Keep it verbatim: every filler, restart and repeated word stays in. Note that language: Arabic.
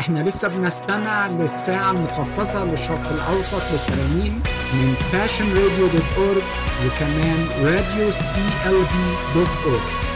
احنا لسه بنستمع للساعة المخصصة للشرق الأوسط للترانيم من فاشن راديو دوت أورج وكمان راديو سي إل في دوت أورج.